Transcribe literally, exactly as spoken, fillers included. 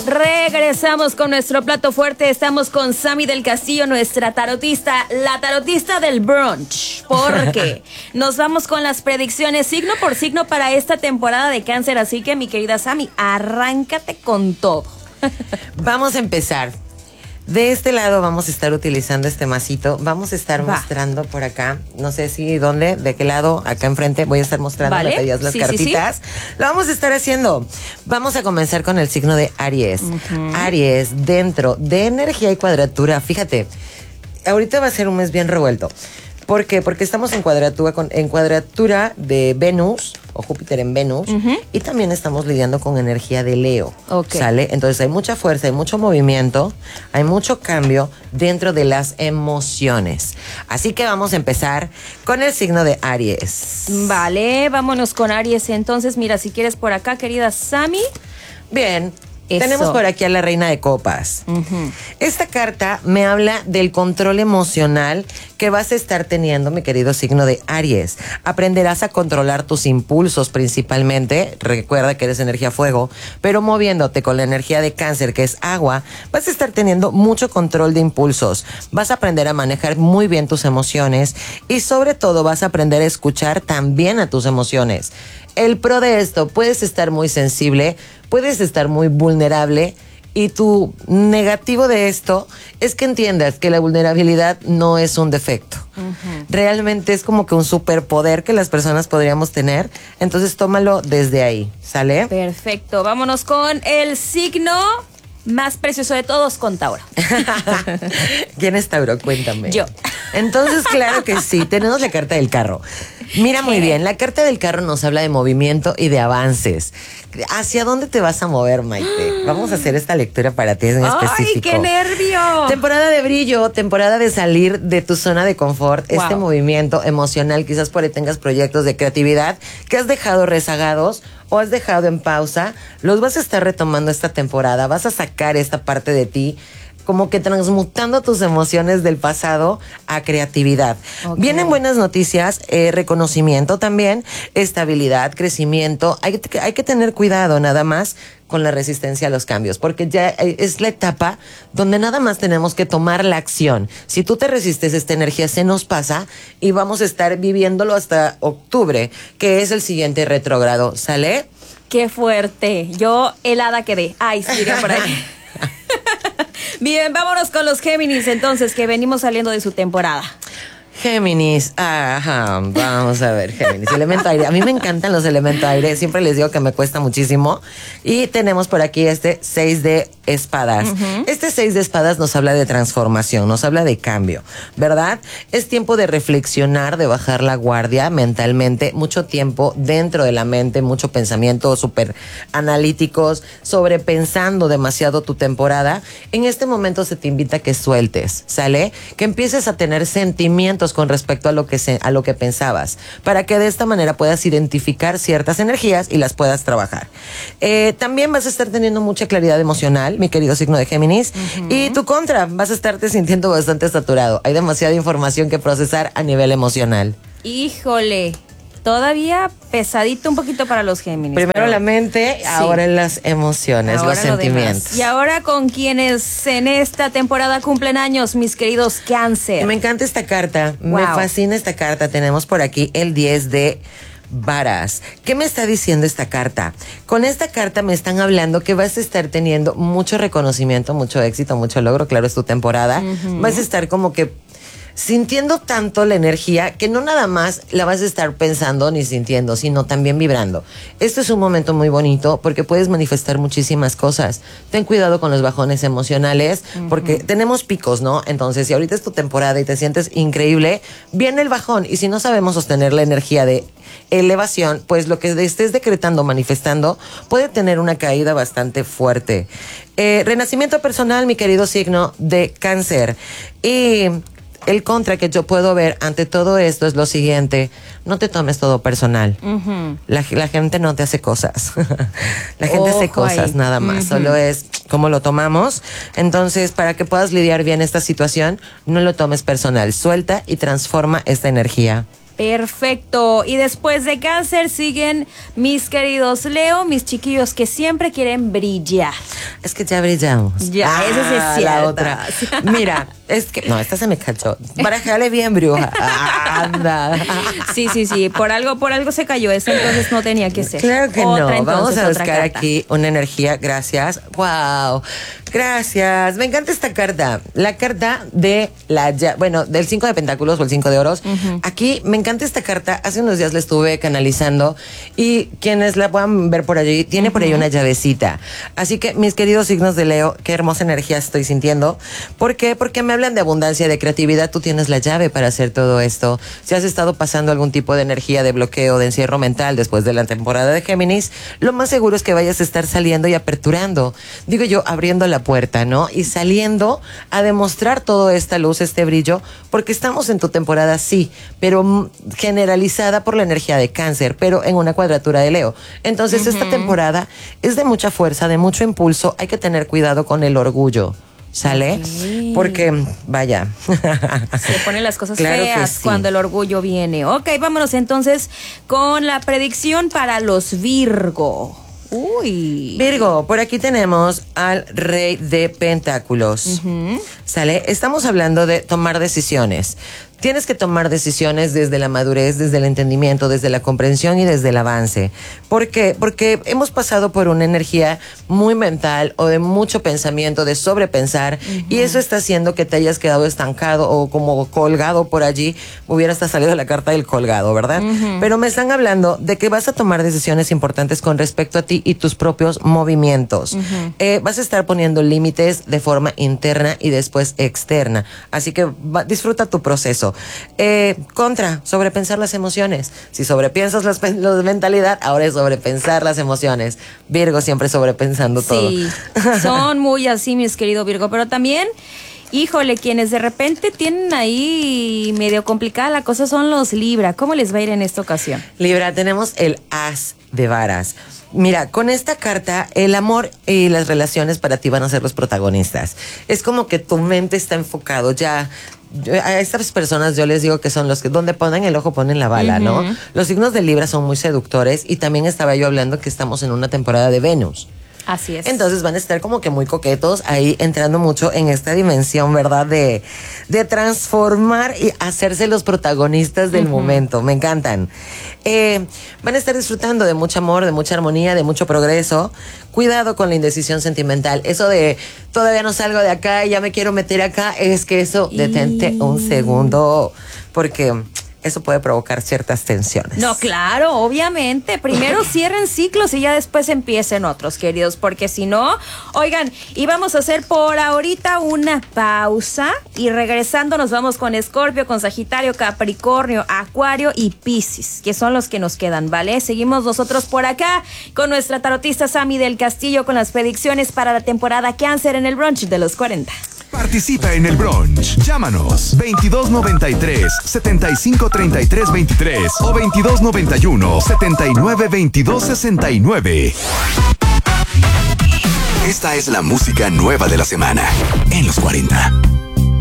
Regresamos con nuestro plato fuerte. Estamos con Sammy del Castillo, nuestra tarotista, la tarotista del brunch. Porque nos vamos con las predicciones signo por signo para esta temporada de Cáncer. Así que, mi querida Sammy, arráncate con todo. Vamos a empezar. De este lado vamos a estar utilizando este masito. Vamos a estar Va. mostrando por acá, no sé si dónde, de qué lado, acá enfrente voy a estar mostrando ¿Vale? las, las sí, cartitas. Sí, sí. Lo vamos a estar haciendo. Vamos a comenzar con el signo de Aries. Uh-huh. Aries, dentro de energía y cuadratura. Fíjate, ahorita va a ser un mes bien revuelto. ¿Por qué? Porque estamos en cuadratura, con, en cuadratura de Venus o Júpiter en Venus, uh-huh. y también estamos lidiando con energía de Leo. Okay. ¿Sale? Entonces hay mucha fuerza, hay mucho movimiento, hay mucho cambio dentro de las emociones. Así que vamos a empezar con el signo de Aries. Vale, vámonos con Aries. Entonces, mira, si quieres por acá, querida Sammy. Bien. Eso. Tenemos por aquí a la Reina de Copas. Uh-huh. Esta carta me habla del control emocional que vas a estar teniendo, mi querido signo de Aries. Aprenderás a controlar tus impulsos principalmente. Recuerda que eres energía fuego, pero moviéndote con la energía de Cáncer, que es agua, vas a estar teniendo mucho control de impulsos. Vas a aprender a manejar muy bien tus emociones y sobre todo vas a aprender a escuchar también a tus emociones. El pro de esto, puedes estar muy sensible, puedes estar muy vulnerable y tu negativo de esto es que entiendas que la vulnerabilidad no es un defecto. Uh-huh. Realmente es como que un superpoder que las personas podríamos tener. Entonces tómalo desde ahí, ¿sale? Perfecto, vámonos con el signo más precioso de todos, con Tauro. ¿Quién es Tauro? Cuéntame. Yo. Entonces, claro que sí, tenemos la carta del carro. Mira muy bien, la carta del carro nos habla de movimiento y de avances. ¿Hacia dónde te vas a mover, Maite? Vamos a hacer esta lectura para ti en específico. ¡Ay, qué nervio! Temporada de brillo, temporada de salir de tu zona de confort. Wow. Este movimiento emocional, quizás por ahí tengas proyectos de creatividad que has dejado rezagados o has dejado en pausa. Los vas a estar retomando esta temporada, vas a sacar esta parte de ti, como que transmutando tus emociones del pasado a creatividad. Okay. Vienen buenas noticias, eh, reconocimiento también, estabilidad, crecimiento. Hay, hay que tener cuidado nada más con la resistencia a los cambios, porque ya es la etapa donde nada más tenemos que tomar la acción. Si tú te resistes, esta energía se nos pasa y vamos a estar viviéndolo hasta octubre, que es el siguiente retrógrado. ¿Sale? ¡Qué fuerte! Yo helada quedé. Ay, sí, por ahí. Bien, vámonos con los Géminis entonces, que venimos saliendo de su temporada. Géminis, ajá, vamos a ver, Géminis, elemento aire. A mí me encantan los elementos aire, siempre les digo que me cuesta muchísimo. Y tenemos por aquí este seis de espadas. Uh-huh. Este seis de espadas nos habla de transformación, nos habla de cambio, ¿verdad? Es tiempo de reflexionar, de bajar la guardia mentalmente, mucho tiempo dentro de la mente, mucho pensamiento súper analíticos, sobrepensando demasiado tu temporada. En este momento se te invita a que sueltes, ¿sale? Que empieces a tener sentimientos con respecto a lo que se, a lo que pensabas, para que de esta manera puedas identificar ciertas energías y las puedas trabajar. Eh, también vas a estar teniendo mucha claridad emocional, mi querido signo de Géminis, uh-huh. y tu contra, vas a estarte sintiendo bastante saturado. Hay demasiada información que procesar a nivel emocional. Híjole, todavía pesadito un poquito para los Géminis. Primero pero... la mente, sí. Ahora las emociones, ahora los sentimientos. Demás. Y ahora con quienes en esta temporada cumplen años, mis queridos Cáncer. Me encanta esta carta, wow. Me fascina esta carta. Tenemos por aquí el diez de varas. ¿Qué me está diciendo esta carta? Con esta carta me están hablando que vas a estar teniendo mucho reconocimiento, mucho éxito, mucho logro. Claro, es tu temporada. Uh-huh. Vas a estar como que sintiendo tanto la energía que no nada más la vas a estar pensando ni sintiendo, sino también vibrando. Este es un momento muy bonito porque puedes manifestar muchísimas cosas. Ten cuidado con los bajones emocionales, uh-huh. porque tenemos picos, ¿no? Entonces, si ahorita es tu temporada y te sientes increíble, viene el bajón. Y si no sabemos sostener la energía de elevación, pues lo que estés decretando, manifestando, puede tener una caída bastante fuerte. Eh, renacimiento personal, mi querido signo de Cáncer. Y el contra que yo puedo ver ante todo esto es lo siguiente: no te tomes todo personal. Uh-huh. la, la gente no te hace cosas. La gente Ojo hace cosas, ahí. Nada más. Uh-huh. Solo es cómo lo tomamos. Entonces, para que puedas lidiar bien esta situación, no lo tomes personal. Suelta y transforma esta energía. Perfecto. Y después de Cáncer siguen mis queridos Leo, mis chiquillos que siempre quieren brillar. Es que ya brillamos. Ya, ah, eso sí es cierto. La otra. Mira, es que... No, esta se me cachó. Barajale bien, bruja. Anda. Sí, sí, sí. Por algo, por algo se cayó. Esa entonces no tenía que ser. Claro que otra, no. Entonces, vamos a buscar carta. aquí una energía. Gracias. Wow. Gracias. Me encanta esta carta. La carta de la... Bueno, del cinco de pentáculos o el cinco de oros. Uh-huh. Aquí me encanta esta carta. Hace unos días la estuve canalizando y quienes la puedan ver por allí, tiene uh-huh. por ahí una llavecita. Así que, mis queridos signos de Leo, qué hermosa energía estoy sintiendo. ¿Por qué? Porque me hablan de abundancia, de creatividad. Tú tienes la llave para hacer todo esto. Si has estado pasando algún tipo de energía de bloqueo, de encierro mental después de la temporada de Géminis, lo más seguro es que vayas a estar saliendo y aperturando. Digo yo, abriendo la puerta, ¿no? Y saliendo a demostrar toda esta luz, este brillo, porque estamos en tu temporada, sí, pero generalizada por la energía de Cáncer, pero en una cuadratura de Leo. Entonces, uh-huh. esta temporada es de mucha fuerza, de mucho impulso. Hay que tener cuidado con el orgullo. ¿Sale? Okay. Porque, vaya. Se ponen las cosas claro feas sí. cuando el orgullo viene. Ok, vámonos entonces con la predicción para los Virgo. Uy. Virgo, por aquí tenemos al Rey de Pentáculos. Uh-huh. ¿Sale? Estamos hablando de tomar decisiones. Tienes que tomar decisiones desde la madurez, desde el entendimiento, desde la comprensión y desde el avance. ¿Por qué? Porque hemos pasado por una energía muy mental o de mucho pensamiento, de sobrepensar, uh-huh. y eso está haciendo que te hayas quedado estancado o como colgado por allí. Hubiera hasta salido la carta del colgado, ¿verdad? Uh-huh. Pero me están hablando de que vas a tomar decisiones importantes con respecto a ti y tus propios movimientos. Uh-huh. Eh, vas a estar poniendo límites de forma interna y después externa. Así que va, disfruta tu proceso. Eh, contra, sobrepensar las emociones. Si sobrepiensas las, la mentalidad, ahora es sobrepensar las emociones. Virgo siempre sobrepensando todo. Sí, son muy así, mis queridos Virgo, pero también, híjole, quienes de repente tienen ahí medio complicada la cosa son los Libra. ¿Cómo les va a ir en esta ocasión? Libra, tenemos el As de Varas. Mira, con esta carta, el amor y las relaciones para ti van a ser los protagonistas. Es como que tu mente está enfocado ya. A estas personas yo les digo que son los que donde ponen el ojo ponen la bala, uh-huh. ¿no? Los signos de Libra son muy seductores y también estaba yo hablando que estamos en una temporada de Venus. Así es. Entonces van a estar como que muy coquetos ahí entrando mucho en esta dimensión, ¿verdad? De, de transformar y hacerse los protagonistas del uh-huh. momento. Me encantan. Eh, van a estar disfrutando de mucho amor, de mucha armonía, de mucho progreso. Cuidado con la indecisión sentimental. Eso de todavía no salgo de acá y ya me quiero meter acá, es que eso, y... detente un segundo, porque... eso puede provocar ciertas tensiones. No, claro, obviamente. Primero cierren ciclos y ya después empiecen otros, queridos, porque si no, oigan, y vamos a hacer por ahorita una pausa y regresando nos vamos con Escorpio, con Sagitario, Capricornio, Acuario y Piscis, que son los que nos quedan, ¿vale? Seguimos nosotros por acá con nuestra tarotista Sami del Castillo con las predicciones para la temporada Cáncer en el brunch de los cuarenta. Participa en el brunch. Llámanos veintidós noventa y tres, setenta y cinco treinta y tres veintitrés o veintidós noventa y uno, setenta y nueve veintidós sesenta y nueve. Esta es la música nueva de la semana en los cuarenta.